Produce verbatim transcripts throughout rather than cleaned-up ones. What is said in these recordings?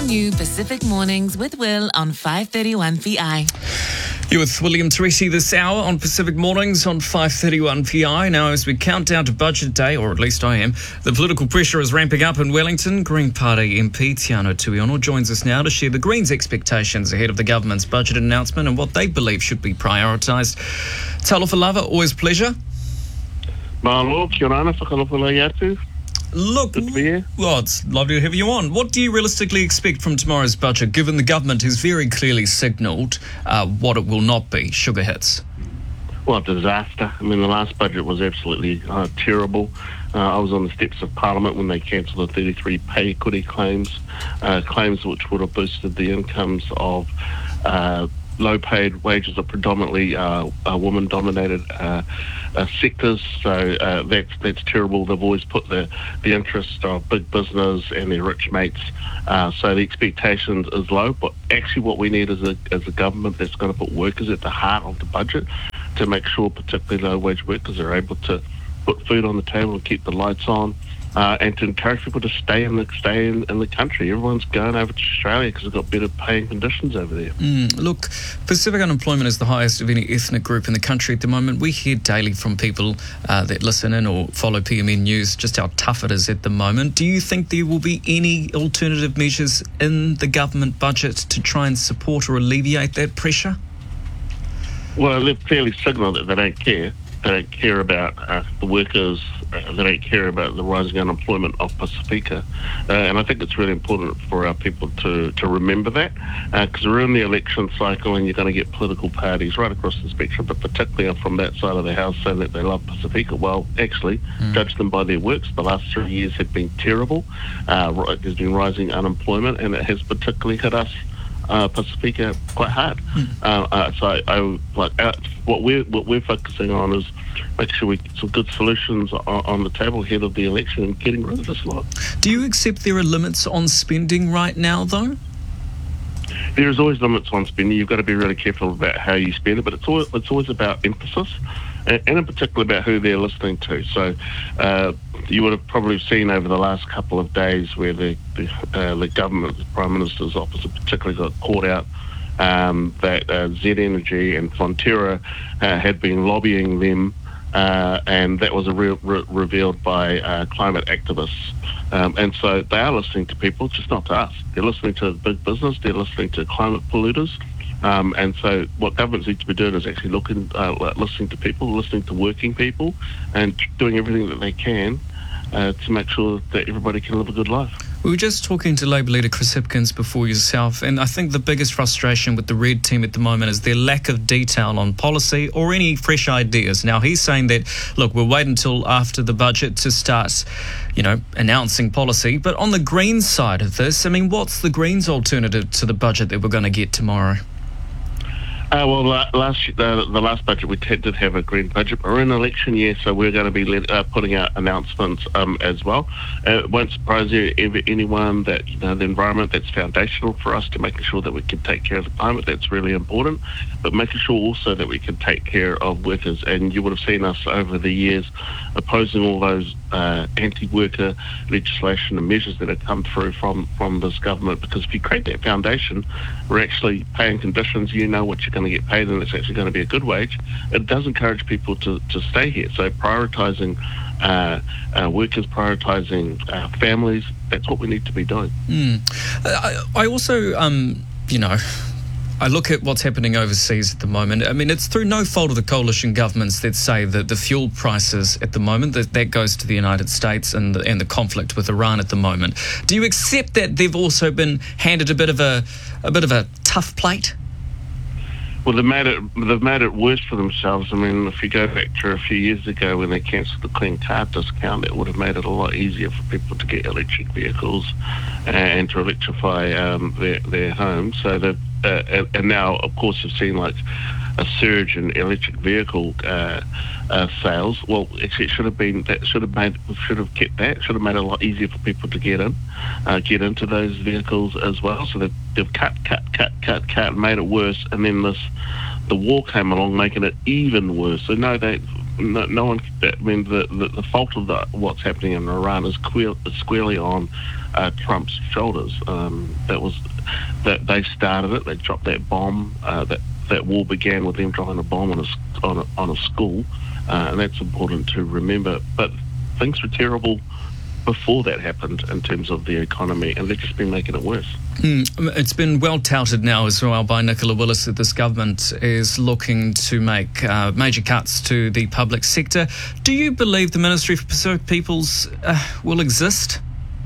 new Pacific Mornings with Will on five thirty-one P I. You're with William Teresi this hour on Pacific Mornings on five thirty-one P I. Now, as we count down to budget day, or at least I am, the political pressure is ramping up in Wellington. Green Party M P Tiano Tuiono joins us now to share the Greens' expectations ahead of the government's budget announcement and what they believe should be prioritised. Talofa lava, always a pleasure. Malo, kia ora, whakalofa lai atu. Look, Good to be here. Well, it's lovely to have you on. What do you realistically expect from tomorrow's budget, given the government has very clearly signalled uh, what it will not be, sugar hits? Well, disaster. I mean, the last budget was absolutely uh, terrible. Uh, I was on the steps of Parliament when they cancelled the thirty-three pay equity claims, uh, claims which would have boosted the incomes of uh, low-paid wages of predominantly uh, uh, women-dominated uh, uh, sectors. So uh, that's that's terrible. They've always put the, the interest of big business and their rich mates. Uh, so the expectation is low. But actually what we need is a, is a government that's going to put workers at the heart of the budget to make sure particularly low-wage workers are able to put food on the table and keep the lights on. Uh, and to encourage people to stay in the stay in, in the country. Everyone's going over to Australia because they've got better paying conditions over there. Mm, look, Pacific unemployment is the highest of any ethnic group in the country at the moment. We hear daily from people uh, that listen in or follow P M N News just how tough it is at the moment. Do you think there will be any alternative measures in the government budget to try and support or alleviate that pressure? Well, they've clearly signalled that they don't care. They don't care about uh, the workers. Uh, they don't care about the rising unemployment of Pacifica. Uh, and I think it's really important for our people to, to remember that, because uh, we're in the election cycle and you're going to get political parties right across the spectrum, but particularly from that side of the house saying that they love Pacifica. Well, actually, mm. judge them by their works. The last three years have been terrible. Uh, there's been rising unemployment, and it has particularly hit us Uh, Pacifica quite hard. Mm. Uh, uh, so I, I like uh, what we're what we're focusing on is make sure we get some good solutions on, on the table ahead of the election and getting rid of this lot. Do you accept there are limits on spending right now, though? There is always limits on spending. You've got to be really careful about how you spend it, but it's always it's always about emphasis, and, and in particular about who they're listening to. So uh, you would have probably seen over the last couple of days where the the, uh, the government, the Prime Minister's office, particularly got caught out um, that uh, Z Energy and Fonterra uh, had been lobbying them, uh, and that was a re- re- revealed by uh, climate activists. Um, and so they are listening to people, just not to us. They're listening to big business. They're listening to climate polluters. Um, and so what governments need to be doing is actually looking, uh, listening to people, listening to working people, and doing everything that they can uh, to make sure that everybody can live a good life. We were just talking to Labour leader Chris Hipkins before yourself, and I think the biggest frustration with the Red team at the moment is their lack of detail on policy or any fresh ideas. Now, he's saying that, look, we'll wait until after the budget to start, you know, announcing policy. But on the Greens side of this, I mean, what's the Greens' alternative to the budget that we're going to get tomorrow? Uh, well, last uh, the last budget we t- did have a green budget, but we're in election year, so we're going to be let, uh, putting out announcements um, as well. Uh, it won't surprise you, ever, anyone that you know the environment that's foundational for us to making sure that we can take care of the climate. That's really important, but making sure also that we can take care of workers. And you would have seen us over the years opposing all those uh, anti-worker legislation and measures that have come through from from this government. Because if you create that foundation, we're actually paying conditions. You know what you're going to get paid, and it's actually going to be a good wage. It does encourage people to, to stay here. So prioritising uh, uh, workers, prioritising uh, families, that's what we need to be doing. Mm. I, I also, um, you know, I look at what's happening overseas at the moment. I mean, it's through no fault of the coalition governments that say that the fuel prices at the moment, that, that goes to the United States and the, and the conflict with Iran at the moment. Do you accept that they've also been handed a bit of a, a bit of a tough plate? Well, they've made it they've made it worse for themselves. I mean, if you go back to a few years ago when they cancelled the clean car discount, it would have made it a lot easier for people to get electric vehicles and to electrify um, their their homes. So that uh, and, and now, of course, you've seen like a surge in electric vehicle uh, uh, sales. Well, actually, it should have been that should have made should have kept that should have made it a lot easier for people to get in, uh, get into those vehicles as well. So they've, they've cut, cut, cut, cut, cut, made it worse, and then this the war came along, making it even worse. So no, they no, no one. I mean, the, the, the fault of the, what's happening in Iran is, queer, is squarely on uh, Trump's shoulders. Um, that was that they started it. They dropped that bomb. Uh, that that war began with them dropping a bomb on a on a, on a school, uh, and that's important to remember. But things were terrible before that happened in terms of the economy, and they've just been making it worse. Mm, it's been well touted now as well by Nicola Willis that this government is looking to make uh, major cuts to the public sector. Do you believe the Ministry for Pacific Peoples uh, will exist?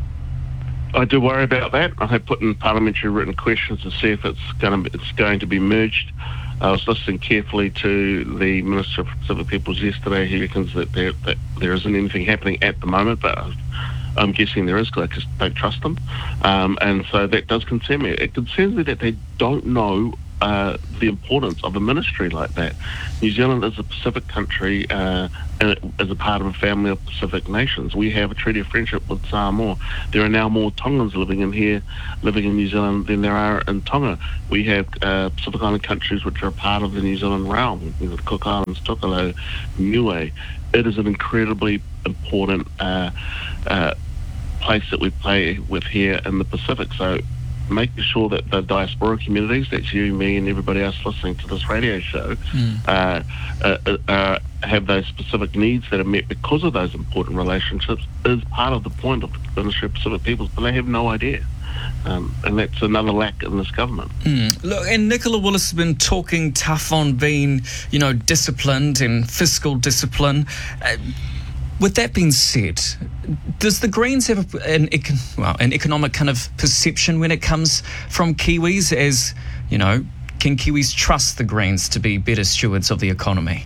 I do worry about that. I have put in parliamentary written questions to see if it's going to be, it's going to be merged. I was listening carefully to the Minister for Pacific Peoples yesterday. He reckons that there, that there isn't anything happening at the moment, but I'm guessing there is because I just don't trust them. Um, and so that does concern me. It concerns me that they don't know uh, the importance of a ministry like that. New Zealand is a Pacific country uh, and it is a part of a family of Pacific nations. We have a treaty of friendship with Samoa. There are now more Tongans living in here, living in New Zealand than there are in Tonga. We have uh, Pacific Island countries which are a part of the New Zealand realm, you know, the Cook Islands, Tokelau, Niue. It is an incredibly important uh, uh, place that we play with here in the Pacific. So making sure that the diaspora communities, that's you, me, and everybody else listening to this radio show, mm. uh, uh, uh, have those specific needs that are met because of those important relationships is part of the point of the Ministry of Pacific Peoples, but they have no idea. Um, and that's another lack in this government. Mm. Look, and Nicola Willis has been talking tough on being, you know, disciplined and fiscal discipline. Uh, With that being said, does the Greens have a, an, econ, well, an economic kind of perception when it comes from Kiwis? As, you know, can Kiwis trust the Greens to be better stewards of the economy?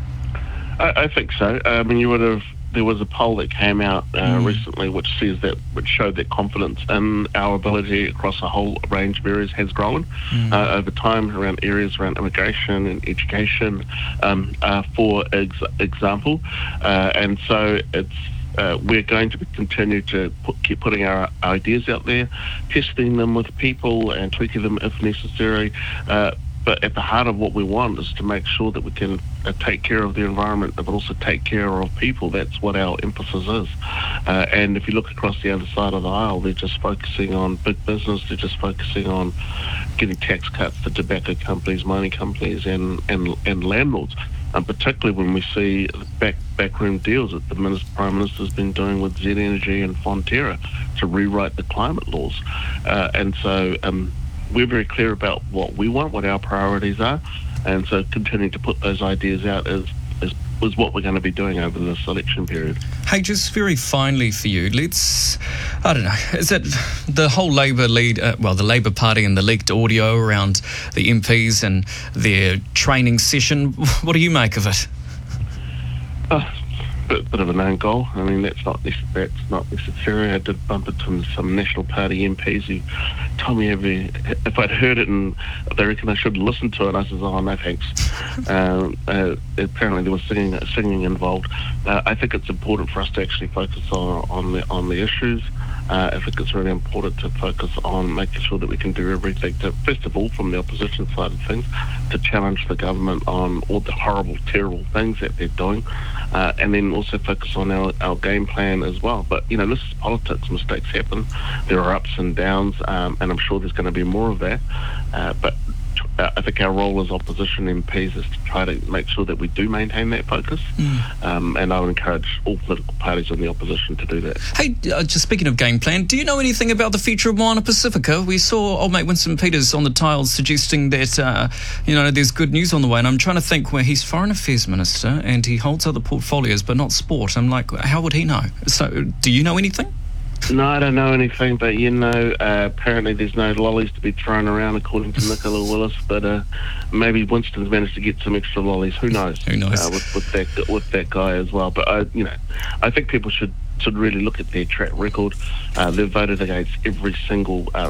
I, I think so. I mean, you would have. There was a poll that came out uh, mm. recently which says that, which showed that confidence in our ability across a whole range of areas has grown mm. uh, over time around areas around immigration and education, um, uh, for ex- example. Uh, and so it's uh, we're going to continue to put, keep putting our ideas out there, testing them with people and tweaking them if necessary. Uh, But at the heart of what we want is to make sure that we can uh, take care of the environment, but also take care of people. That's what our emphasis is. Uh, and if you look across the other side of the aisle, they're just focusing on big business. They're just focusing on getting tax cuts to tobacco companies, mining companies, and, and, and landlords. And particularly when we see back backroom deals that the Minister, Prime Minister has been doing with Z Energy and Fonterra to rewrite the climate laws. Uh, and so... Um, We're very clear about what we want, what our priorities are, and so continuing to put those ideas out is, is, is what we're going to be doing over this election period. Hey, just very finally for you, let's, I don't know, is it the whole Labour lead, uh, well, the Labour Party and the leaked audio around the M Ps and their training session, what do you make of it? Uh, Bit, bit of an own goal. I mean, that's not that's not necessary. I did bump into some National Party M Ps who told me every, if I'd heard it and they reckon I should listen to it, I said, "Oh no, thanks." um, uh, apparently, there was singing singing involved. Uh, I think it's important for us to actually focus on on the on the issues. Uh, I think it's really important to focus on making sure that we can do everything to, first of all, from the opposition side of things, to challenge the government on all the horrible, terrible things that they're doing, uh, and then also focus on our, our game plan as well. But, you know, this is politics. Mistakes happen. There are ups and downs, um, and I'm sure there's going to be more of that. Uh, but I think our role as opposition M Ps is to try to make sure that we do maintain that focus, mm. um, and I would encourage all political parties in the opposition to do that. Hey, uh, just speaking of game plan, do you know anything about the future of Moana Pacifica? We saw old mate Winston Peters on the tiles suggesting that, uh, you know, there's good news on the way, and I'm trying to think where he's Foreign Affairs Minister and he holds other portfolios but not sport. I'm like, how would he know? So, do you know anything? No, I don't know anything, but, you know, uh, apparently there's no lollies to be thrown around, according to Nicola Willis, but uh, maybe Winston's managed to get some extra lollies. Who knows? Who knows? Uh, with, with, that, with that guy as well. But, I, you know, I think people should, should really look at their track record. Uh, they've voted against every single uh,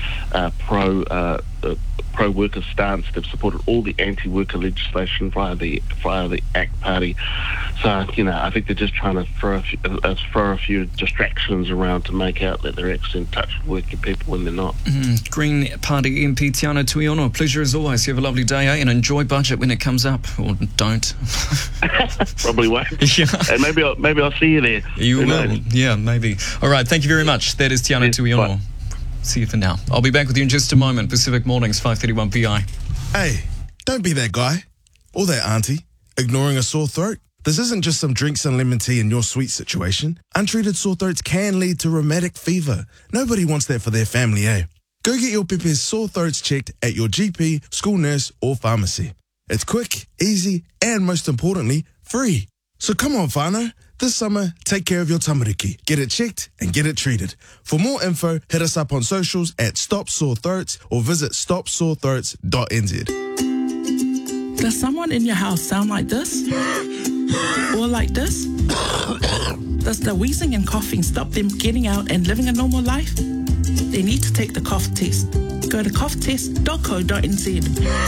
uh, pro uh, uh, pro-worker stance. They've supported all the anti-worker legislation via the via the ACT Party. So, you know, I think they're just trying to throw a few, uh, throw a few distractions around to make out that they're actually in touch with working people when they're not. Mm, Green Party M P Te Anau Tuiono, pleasure as always. You have a lovely day, eh? And enjoy budget when it comes up, or don't. Probably won't. Yeah. And maybe I'll, maybe I'll see you there. You Who will. knows? Yeah, maybe. All right, thank you very much. That is Te Anau Yes, Tuiono. bye. See you for now. I'll be back with you in just a moment. Pacific Mornings, five thirty-one P I. Hey, don't be that guy or that auntie ignoring a sore throat. This isn't just some drinks and lemon tea in your sweet situation. Untreated sore throats can lead to rheumatic fever. Nobody wants that for their family, eh? Go get your Pepe's sore throats checked at your G P, school nurse, or pharmacy. It's quick, easy, and most importantly, free. So come on, whānau. This summer, take care of your tamariki. Get it checked and get it treated. For more info, hit us up on socials at Stop Sore Throats or visit stop sore throats dot n z. Does someone in your house sound like this? Or like this? Does the wheezing and coughing stop them getting out and living a normal life? They need to take the cough test. Go to cough test dot co dot n z.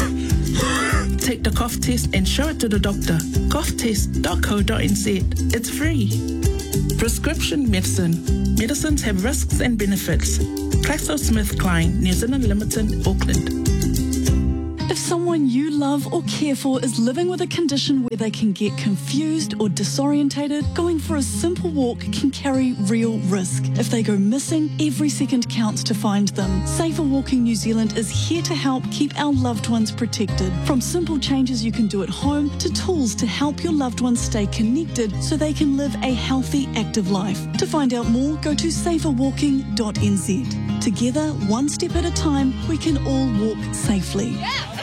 Take the cough test and show it to the doctor. cough test dot co dot n z. It's free. Prescription medicine. Medicines have risks and benefits. GlaxoSmithKline, New Zealand Limited, Auckland. If someone you love or care for is living with a condition where they can get confused or disorientated, going for a simple walk can carry real risk. If they go missing, every second counts to find them. Safer Walking New Zealand is here to help keep our loved ones protected. From simple changes you can do at home to tools to help your loved ones stay connected so they can live a healthy, active life. To find out more, go to safer walking dot n z. Together, one step at a time, we can all walk safely.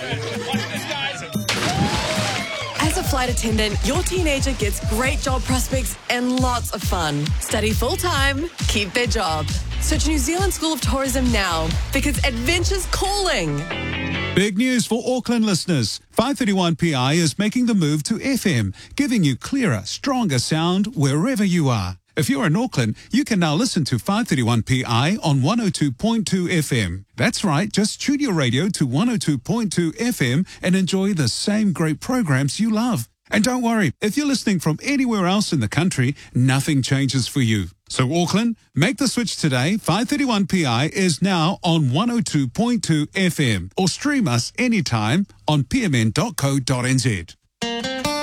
As a flight attendant, your teenager gets great job prospects and lots of fun. Study full-time, keep their job. Search New Zealand School of Tourism now, because adventure's calling. Big news for Auckland listeners. five thirty-one P I is making the move to F M, giving you clearer, stronger sound wherever you are. If you're in Auckland, you can now listen to five thirty-one P I on one oh two point two F M. That's right, just tune your radio to one oh two point two F M and enjoy the same great programs you love. And don't worry, if you're listening from anywhere else in the country, nothing changes for you. So Auckland, make the switch today. five thirty-one P I is now on one oh two point two F M, or stream us anytime on p m n dot co dot n z.